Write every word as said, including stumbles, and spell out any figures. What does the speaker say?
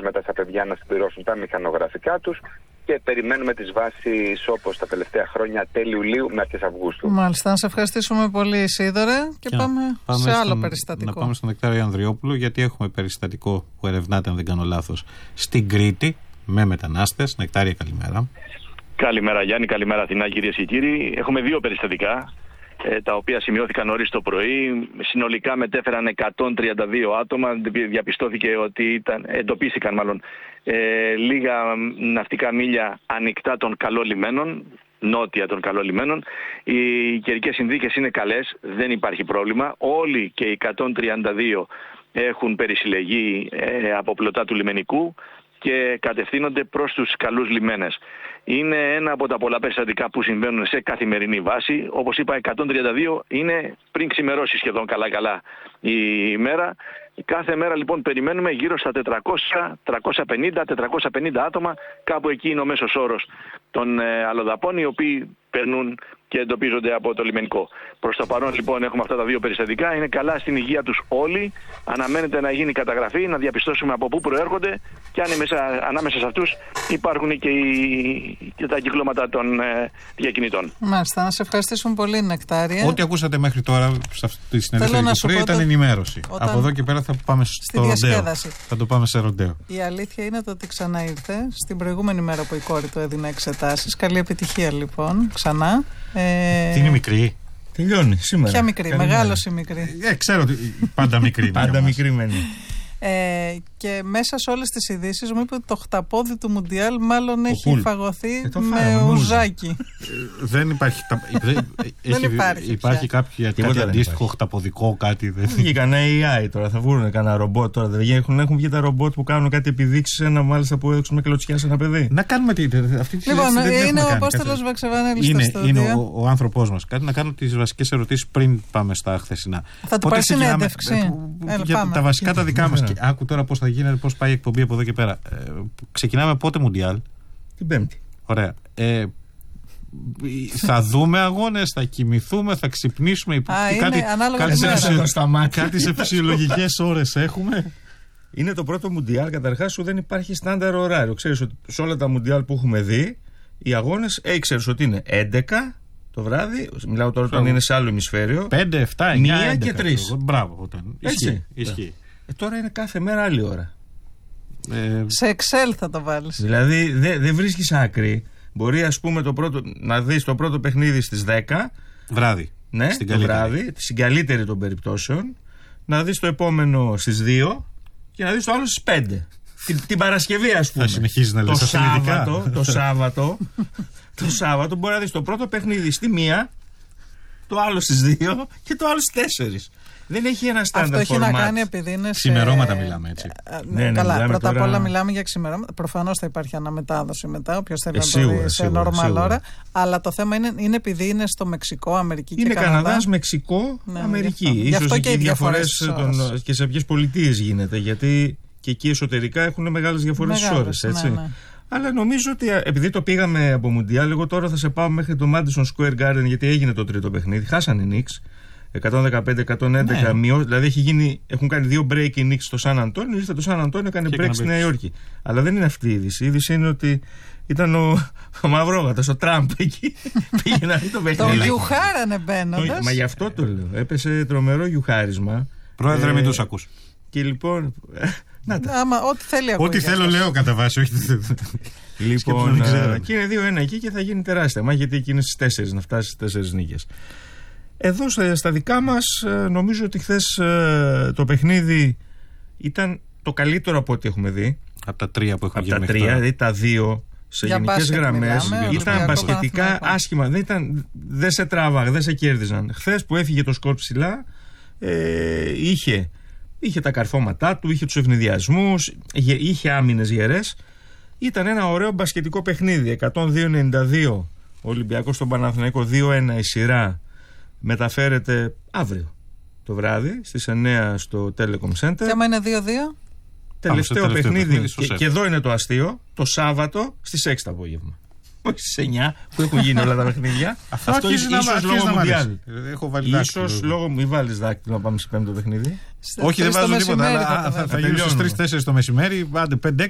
μετά στα παιδιά να συμπληρώσουν τα μηχανογραφικά τους και περιμένουμε τις βάσεις όπως τα τελευταία χρόνια τέλη Ιουλίου με αρχές Αυγούστου. Μάλιστα, να σε ευχαριστήσουμε πολύ, Σίδωρε, και, και πάμε, πάμε σε άλλο στον, περιστατικό. Να πάμε στον Νεκτάριο Ανδριόπουλο, γιατί έχουμε περιστατικό που ερευνάται, αν δεν κάνω λάθος, στην Κρήτη με μετανάστες. Νεκτάρια, καλημέρα. Καλημέρα Γιάννη, καλημέρα Αθηνά, κυρίες και κύριοι. Έχουμε δύο περιστατικά, ε, τα οποία σημειώθηκαν νωρίς το πρωί. Συνολικά μετέφεραν εκατόν τριάντα δύο άτομα. Διαπιστώθηκε ότι ήταν, εντοπίστηκαν μάλλον ε, λίγα ναυτικά μίλια ανοιχτά των καλόλιμένων, νότια των καλόλιμένων. Οι καιρικές συνθήκες είναι καλές, δεν υπάρχει πρόβλημα. Όλοι και οι εκατόν τριάντα δύο έχουν περισυλλεγεί ε, από πλωτά του λιμενικού και κατευθύνονται προς τους καλούς λιμένες. Είναι ένα από τα πολλά περιστατικά που συμβαίνουν σε καθημερινή βάση. Όπως είπα, εκατόν τριάντα δύο είναι πριν ξημερώσει σχεδόν καλά-καλά η ημέρα. Κάθε μέρα λοιπόν περιμένουμε γύρω στα τετρακόσια, τριακόσια πενήντα, τετρακόσια πενήντα άτομα. Κάπου εκεί είναι ο μέσος όρος των ε, αλλοδαπών, οι οποίοι περνούν και εντοπίζονται από το λιμενικό. Προς το παρόν λοιπόν έχουμε αυτά τα δύο περιστατικά. Είναι καλά στην υγεία τους όλοι. Αναμένεται να γίνει καταγραφή, να διαπιστώσουμε από πού προέρχονται και αν μέσα, ανάμεσα σε αυτούς υπάρχουν και, οι, και τα κυκλώματα των ε, διακινητών. Μάλιστα, να σε ευχαριστήσουμε πολύ, Νεκτάρια. Ό,τι ακούσατε μέχρι τώρα σε αυτή τη συνέντευξη του πρωί ήταν ενημέρωση. Από εδώ και πέρα θα πάμε στο ροντέο. Θα το πάμε σε ροντέο. Η αλήθεια είναι το ότι ξανά ήρθε στην προηγούμενη μέρα που η κόρη του έδινε εξετάσεις. Καλή επιτυχία λοιπόν, ξανά. Ε... Τι είναι μικρή. Τελειώνει σήμερα. Ποια μικρή, μεγάλος ή μικρή. Ε, ξέρω ότι πάντα μικρή. Πάντα μικρή μένει. Ε, και μέσα σε όλες τις ειδήσεις μου είπε ότι το χταπόδι του Μουντιάλ μάλλον Ο έχει Πουλ. φαγωθεί ε, με φάμε, ουζάκι. Δεν υπάρχει. Δεν, δεν έχει, υπάρχει. Υπάρχει κάποιο, κάτι αντίστοιχο χταποδικό, κάτι. Δεν βγήκε κανένα έι άι τώρα, θα βρουν κανένα ρομπότ τώρα. Δεν έχουν, έχουν βγει τα ρομπότ που κάνουν κάτι επιδείξεις, ένα μάλιστα που έδειξαν με κλωτσιά σε ένα παιδί. Να κάνουμε τι. Αυτή τη λοιπόν, δεν είναι ο Απόστολος Βαξεβάνελης στο στούντιο. Είναι ο, ο άνθρωπός μας. Κάτι να κάνω τις βασικές ερωτήσεις πριν πάμε στα χθεσινά. Θα του πάρει συνέντευξη. Για τα βασικά τα δικά μας. Άκου τώρα πώς θα γίνεται, πώς πάει η εκπομπή από εδώ και πέρα. Ε, ξεκινάμε πότε Μουντιάλ? Την Πέμπτη. Ωραία. Ε, θα δούμε αγώνες, θα κοιμηθούμε, θα ξυπνήσουμε. Α, κάτι, είναι ανάλογα κάτι, τη σε, μέρα. κάτι σε φυσιολογικές ώρες έχουμε. Είναι το πρώτο Μουντιάλ, καταρχάς σου δεν υπάρχει στάνταρ ωράριο. Ξέρεις ότι σε όλα τα Μουντιάλ που έχουμε δει, οι αγώνες ήξερες ότι είναι έντεκα το βράδυ. Μιλάω τώρα όταν είναι σε άλλο ημισφαίριο. πέντε, επτά, εννιά, μία έντεκα, και τρεις. Μπράβο. Όταν. Ισχύει. Ισχύει. Ε, τώρα είναι κάθε μέρα άλλη ώρα. Ε, σε Excel θα το βάλεις. Δηλαδή δεν δε βρίσκεις άκρη. Μπορεί ας πούμε το πρώτο, να δεις το πρώτο παιχνίδι στις δέκα βράδυ. Ναι, στην το καλύτερη. βράδυ, στην καλύτερη των περιπτώσεων. Να δεις το επόμενο στις δύο και να δεις το άλλο στις πέντε. την, την Παρασκευή ας πούμε. Θα συνεχίζεις να λες το αθλητικά. Σάββατο, το Σάββατο το Σάββατο μπορεί να δεις το πρώτο παιχνίδι στη μία, το άλλο στις δύο και το άλλο στις τέσσερις. Δεν έχει ένα στάνταρ αυτό έχει format. να κάνει επειδή είναι σε... Ξημερώματα μιλάμε έτσι. Ε, ναι, ναι, καλά, μιλάμε πρώτα τώρα... απ' όλα μιλάμε για ξημερώματα. Προφανώς θα υπάρχει αναμετάδοση μετά, όποιος θέλει ε, να σίγουρα, το δει σε σίγουρα, normal σίγουρα. ώρα. Αλλά το θέμα είναι, είναι επειδή είναι στο Μεξικό, Αμερική είναι και Καναδά. Είναι Καναδάς, Μεξικό, ναι, Αμερική. Γι' αυτό, ίσως γι αυτό και οι διαφορές διαφορές των, και σε ποιες πολιτείες γίνεται. Γιατί και εκεί εσωτερικά έχουν μεγάλες διαφορές στις ώρες. Έτσι. Ναι, ναι. Αλλά νομίζω ότι επειδή το πήγαμε από Μουντιάλ, εγώ τώρα θα σε πάω μέχρι το Madison Square Garden, γιατί έγινε το τρίτο παιχνίδι. Χάσανε οι Knicks εκατόν δεκαπέντε εκατόν έντεκα, ναι. μειώ, δηλαδή έχει γίνει, έχουν κάνει δύο break οι Knicks στο Σαν Αντώνιο, ήρθε το Σαν Αντώνιο, έκανε break στη Νέα Υόρκη. Αλλά δεν είναι αυτή η είδηση. Η είδηση είναι ότι ήταν ο, ο Μαυρόγατος, ο Τραμπ εκεί. Πήγε να δει το παιχνίδι. Το γιουχάρανε μπαίνοντας. Μα γι' αυτό το λέω. Έπεσε τρομερό γιουχάρισμα. Πρόεδρε, ε, μην τους ακούς. Και λοιπόν. Να τα. Άμα, ό,τι θέλει Ό,τι θέλω λέω κατά βάση, όχι. Λοιπόν, και είναι δύο ένα εκεί και θα γίνει τεράστια. Μα γιατί εκεί είναι στις τέσσερις, να φτάσει στις τέσσερις νίκες. Εδώ στα δικά μας νομίζω ότι χθες το παιχνίδι ήταν το καλύτερο από ό,τι έχουμε δει. Από τα τρία που έχουμε γίνει. Από τα τρία, δηλαδή τα δύο σε γενικές γραμμές ήταν μπασκετικά άσχημα. Δεν, ήταν, δεν σε τράβαγε, δεν σε κέρδιζαν. Χθες που έφυγε το σκορ ψηλά, ε, είχε, είχε τα καρφώματά του, είχε τους ευνηδιασμούς, είχε άμυνες γερές. Ήταν ένα ωραίο μπασκετικό παιχνίδι. εκατόν δύο ενενήντα δύο ο Ολυμπιακός στον Παναθηναϊκό, δύο ένα η σειρά. Μεταφέρεται αύριο το βράδυ στις εννιά στο Telecom Center. Και άμα είναι δύο δύο. Τελευταίο παιχνίδι, και, και εδώ είναι το αστείο, το Σάββατο στις έξι το απόγευμα. Όχι στις εννιά που έχουν γίνει όλα τα παιχνίδια. Αυτό αρχίζει να ίσως λόγω Μουντιάλ. Έχω βάλει δάκτυλο. Ίσως λόγω μη βάλεις δάκτυλο να πάμε σε πέμπτο παιχνίδι. Όχι, δεν βάζω τίποτα. Θα γίνει στις τρεις τέσσερις το μεσημέρι, άντε πέντε